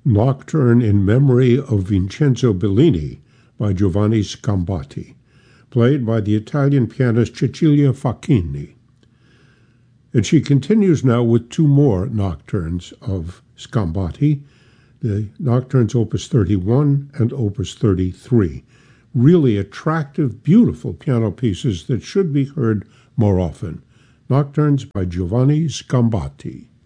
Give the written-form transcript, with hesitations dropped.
Nocturne in Memory of Vincenzo Bellini by Giovanni Scambati, played by the Italian pianist Cecilia Facchini. And she continues now with two more nocturnes of Scambati, the Nocturnes Opus 31 and Opus 33. Really attractive, beautiful piano pieces that should be heard more often. Nocturnes by Giovanni Scambati.